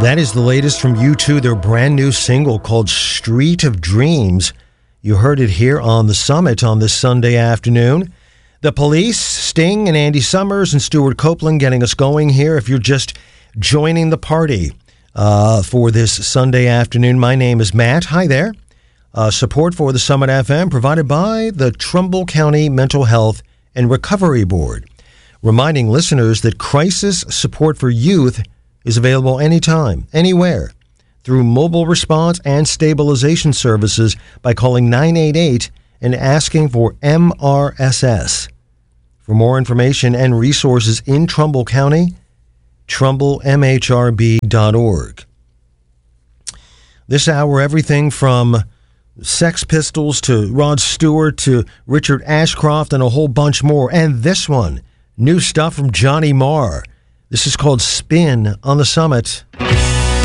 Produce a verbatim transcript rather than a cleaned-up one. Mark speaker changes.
Speaker 1: That is the latest from U two, their brand new single called Street of Dreams. You heard it here on The Summit on this Sunday afternoon. The Police, Sting, and Andy Summers and Stuart Copeland getting us going here. If you're just joining the party uh, for this Sunday afternoon, my name is Matt. Hi there. Uh, support for The Summit F M provided by the Trumbull County Mental Health and Recovery Board, reminding listeners that crisis support for youth is available anytime, anywhere, through mobile response and stabilization services by calling nine eight eight and asking for M R S S. For more information and resources in Trumbull County, trumbull m h r b dot org. This hour, everything from Sex Pistols to Rod Stewart to Richard Ashcroft and a whole bunch more. And this one, new stuff from Johnny Marr. This is called Spin on The Summit.